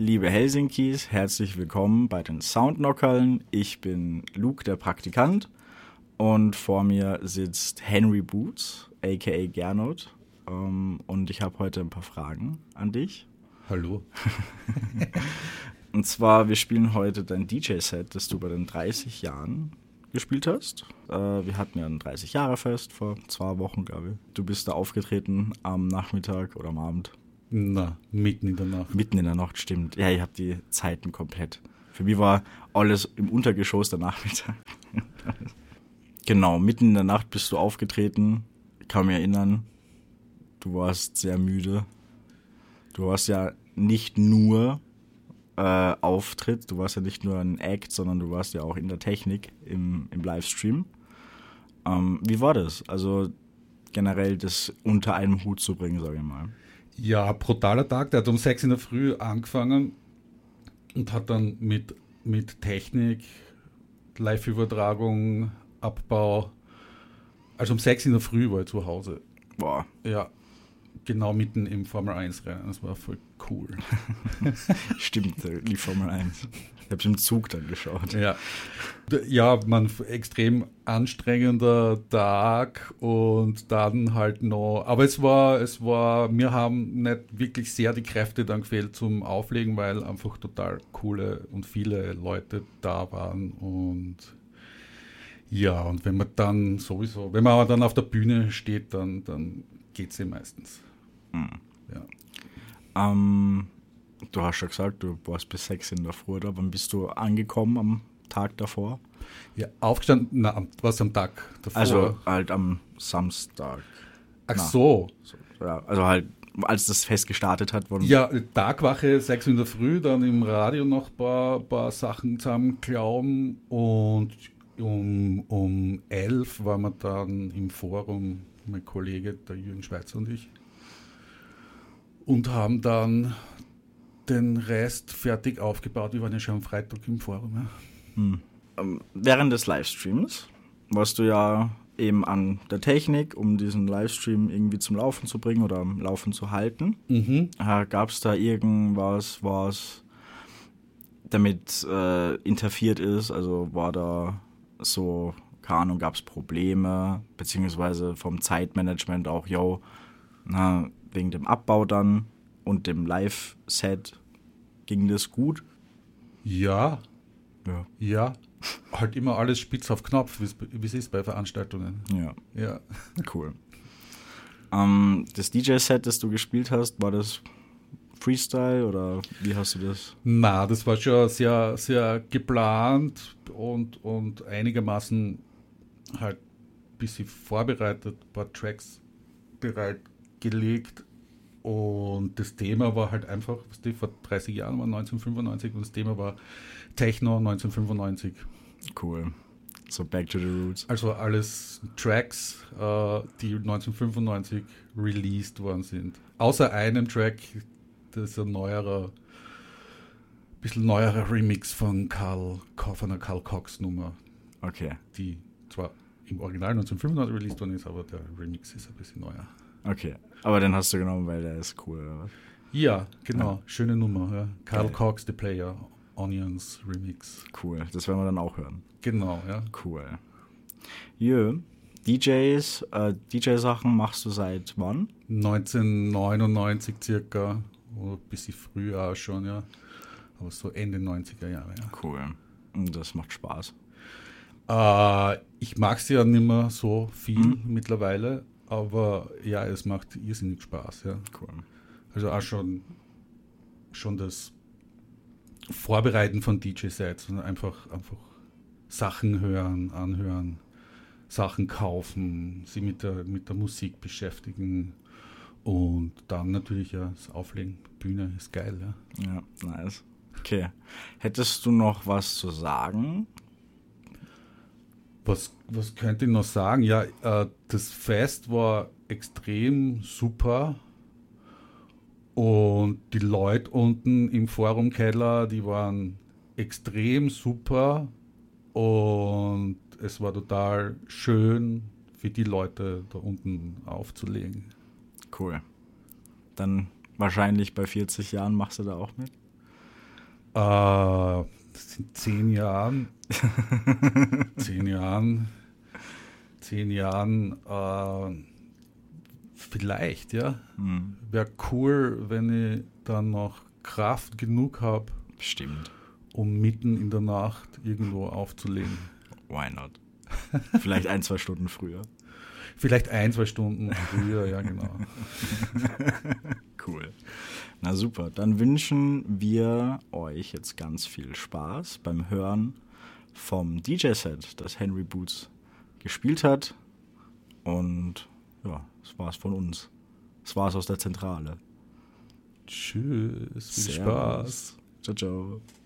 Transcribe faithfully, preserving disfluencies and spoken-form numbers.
Liebe Helsinkis, herzlich willkommen bei den Soundknockerln. Ich bin Luke, der Praktikant, und vor mir sitzt Henry Boots, aka Gernot, ähm, und ich habe heute ein paar Fragen an dich. Hallo. Und zwar, wir spielen heute dein D J-Set, das du bei den dreißig Jahren gespielt hast. Äh, wir hatten ja ein dreißig-Jahre-Fest vor zwei Wochen, glaube ich. Du bist da aufgetreten am Nachmittag oder am Abend. Na, mitten in der Nacht. Mitten in der Nacht, stimmt. Ja, ich habe die Zeiten komplett. Für mich war alles im Untergeschoss der Nachmittag. Genau, mitten in der Nacht bist du aufgetreten. Ich kann mich erinnern, du warst sehr müde. Du warst ja nicht nur äh, Auftritt, du warst ja nicht nur ein Act, sondern du warst ja auch in der Technik im, im Livestream. Ähm, wie war das? Also generell das unter einem Hut zu bringen, sage ich mal. Ja, brutaler Tag. Der hat um sechs in der Früh angefangen und hat dann mit, mit Technik, Live-Übertragung, Abbau, also um sechs in der Früh war ich zu Hause. Boah. Ja, genau mitten im Formel eins Rennen. Das war voll cool. Stimmt, die Formel eins. Ich habe es im Zug dann geschaut. Ja, ja, man extrem anstrengender Tag und dann halt noch, aber es war, es war, mir haben nicht wirklich sehr die Kräfte dann gefehlt zum Auflegen, weil einfach total coole und viele Leute da waren und ja, und wenn man dann sowieso, wenn man dann auf der Bühne steht, dann, dann geht es ja meistens. Mhm. Ja. Ähm, du hast schon gesagt, du warst bis sechs in der Früh da. Wann bist du angekommen am Tag davor? Ja, aufgestanden, na, was am Tag davor? Also halt am Samstag. Ach na, so. so. Ja, also halt, als das Fest gestartet hat. Ja, Tagwache, sechs in der Früh, dann im Radio noch ein paar, paar Sachen zusammenklauben und um, um elf waren wir dann im Forum, mein Kollege, der Jürgen Schweizer und ich, und haben dann den Rest fertig aufgebaut. Wir waren ja schon am Freitag im Forum. Ja. Hm. Ähm, während des Livestreams warst du ja eben an der Technik, um diesen Livestream irgendwie zum Laufen zu bringen oder am Laufen zu halten. Mhm. Äh, Gab es da irgendwas, was damit äh, interferiert ist? Also war da so, keine Ahnung, gab es Probleme, beziehungsweise vom Zeitmanagement auch, yo, na, wegen dem Abbau dann und dem Live-Set ging das gut? Ja, Ja. ja, halt immer alles spitz auf Knopf, wie es ist bei Veranstaltungen. Ja, Ja. cool. Ähm, das D J-Set, das du gespielt hast, war das Freestyle oder wie hast du das? Na, das war schon sehr, sehr geplant und, und einigermaßen halt ein bisschen vorbereitet, ein paar Tracks bereitgelegt. Und das Thema war halt einfach, was die vor dreißig Jahren war, neunzehnhundertfünfundneunzig, und das Thema war Techno neunzehnhundertfünfundneunzig. Cool. So back to the roots. Also alles Tracks, äh, die neunzehnhundertfünfundneunzig released worden sind. Außer einem Track, das ist ein neuerer, bisschen neuerer Remix von Karl, von einer Carl Cox Nummer. Okay. Die zwar im Original neunzehnhundertfünfundneunzig released worden ist, aber der Remix ist ein bisschen neuer. Okay. Aber den hast du genommen, weil der ist cool, oder was? Ja, genau. Ja. Schöne Nummer. Ja. Carl Geil. Cox, The Player, Onions Remix. Cool. Das werden wir dann auch hören. Genau, ja. Cool. Jö. D Js, äh, D J-Sachen machst du seit wann? neunzehnhundertneunundneunzig circa. Oder ein bisschen früher auch schon, ja. Aber so Ende neunziger Jahre, ja. Cool. Und das macht Spaß. Äh, ich mag es ja nicht mehr so viel mhm. mittlerweile, aber ja, es macht irrsinnig Spaß, ja. Cool. Also auch schon, schon das Vorbereiten von D J-Sets und einfach, einfach Sachen hören, anhören, Sachen kaufen, sie mit der, mit der Musik beschäftigen. Und dann natürlich ja das Auflegen, Bühne ist geil, ja. Ja, nice. Okay. Hättest du noch was zu sagen? Was, was könnte ich noch sagen? Ja, äh, das Fest war extrem super und die Leute unten im Forumkeller, die waren extrem super und es war total schön für die Leute da unten aufzulegen. Cool. Dann wahrscheinlich bei vierzig Jahren machst du da auch mit? Äh, das sind zehn Jahren. zehn Jahren. Zehn Jahren. Äh, vielleicht, ja. Mhm. Wäre cool, wenn ich dann noch Kraft genug habe, Bestimmt. um mitten in der Nacht irgendwo aufzulegen. Why not? Vielleicht ein, zwei Stunden früher. Vielleicht ein, zwei Stunden früher, ja genau. Cool. Na super, dann wünschen wir euch jetzt ganz viel Spaß beim Hören vom D J-Set, das Henry Boots gespielt hat. Und ja, das war's von uns. Das war's aus der Zentrale. Tschüss, viel Servus. Spaß. Ciao, ciao.